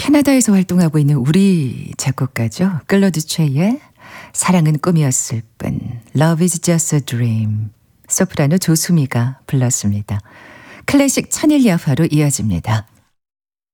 캐나다에서 활동하고 있는 우리 작곡가죠. 클로드 최의 사랑은 꿈이었을 뿐, Love is just a dream. 소프라노 조수미가 불렀습니다. 클래식 천일야화로 이어집니다.